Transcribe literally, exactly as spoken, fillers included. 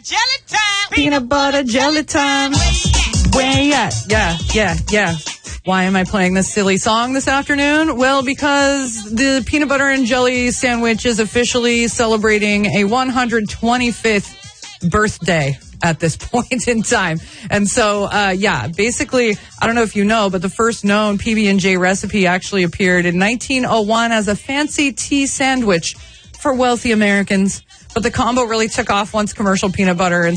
jelly time. Peanut butter jelly time. Where you at? Yeah, yeah, yeah. Why am I playing this silly song this afternoon? Well, because the peanut butter and jelly sandwich is officially celebrating a one hundred twenty-fifth birthday at this point in time. And so, uh, yeah, basically, I don't know if you know, but the first known P B and J recipe actually appeared in nineteen oh one as a fancy tea sandwich for wealthy Americans. But the combo really took off once commercial peanut butter and